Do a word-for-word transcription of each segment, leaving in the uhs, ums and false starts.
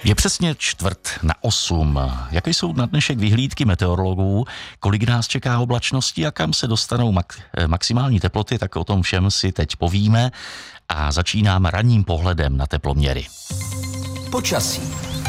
Je přesně čtvrt na osm. Jaké jsou na dnešek vyhlídky meteorologů, kolik nás čeká oblačnosti a kam se dostanou mak- maximální teploty, tak o tom všem si teď povíme a začínáme ranním pohledem na teploměry. Počasí.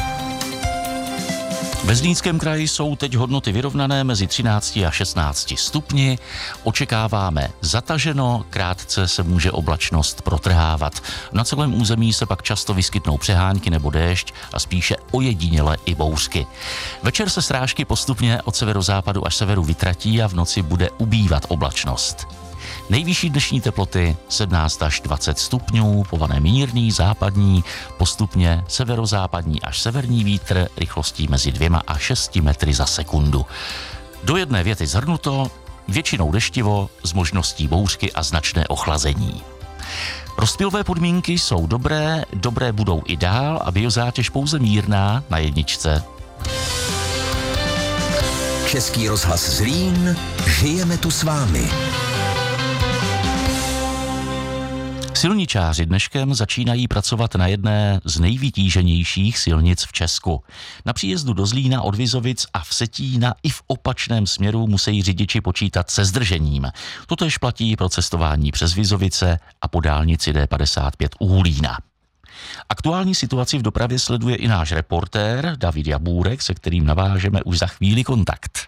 Ve Zlínském kraji jsou teď hodnoty vyrovnané mezi třinácti a šestnácti stupni. Očekáváme zataženo, krátce se může oblačnost protrhávat. Na celém území se pak často vyskytnou přehánky nebo déšť a spíše ojediněle i bouřky. Večer se srážky postupně od severozápadu až severu vytratí a v noci bude ubývat oblačnost. Nejvyšší dnešní teploty sedmnáct až dvacet stupňů, pované mírný, západní, postupně severozápadní až severní vítr rychlostí mezi dvěma a šesti metry za sekundu. Do jedné věty shrnuto, většinou deštivo s možností bouřky a značné ochlazení. Rozptylové podmínky jsou dobré, dobré budou i dál a biozátěž pouze mírná na jedničce. Český rozhlas Zlín, žijeme tu s vámi. Silničáři dneškem začínají pracovat na jedné z nejvytíženějších silnic v Česku. Na příjezdu do Zlína od Vizovic a Vsetína i v opačném směru musí řidiči počítat se zdržením. Totéž platí pro cestování přes Vizovice a po dálnici D padesát pět u Hulína. Aktuální situaci v dopravě sleduje i náš reportér David Jabůrek, se kterým navážeme už za chvíli kontakt.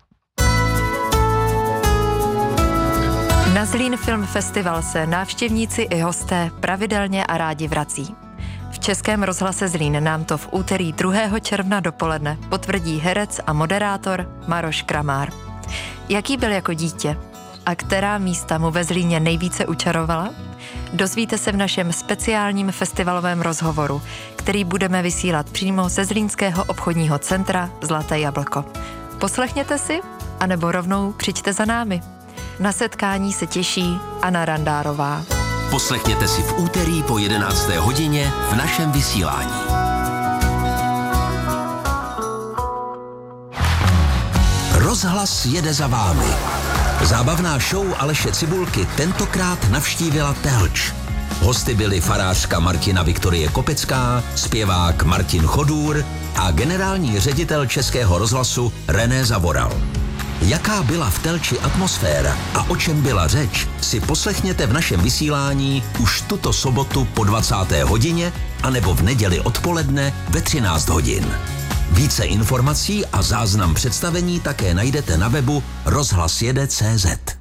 Na Zlín Film Festival se návštěvníci i hosté pravidelně a rádi vrací. V Českém rozhlase Zlín nám to v úterý druhého června dopoledne potvrdí herec a moderátor Maroš Kramár. Jaký byl jako dítě? A která místa mu ve Zlíně nejvíce učarovala? Dozvíte se v našem speciálním festivalovém rozhovoru, který budeme vysílat přímo ze Zlínského obchodního centra Zlaté jablko. Poslechněte si, anebo rovnou přijďte za námi. Na setkání se těší Anna Randárová. Poslechněte si v úterý po jedenácté hodině v našem vysílání. Rozhlas jede za vámi. Zábavná show Aleše Cibulky tentokrát navštívila Telč. Hosty byli farářka Martina Viktorie Kopecká, zpěvák Martin Chodůr a generální ředitel Českého rozhlasu René Zavoral. Jaká byla v Telči atmosféra a o čem byla řeč, si poslechněte v našem vysílání už tuto sobotu po dvacáté hodině anebo v neděli odpoledne ve třináct hodin. Více informací a záznam představení také najdete na webu rozhlasjede tečka cé zet.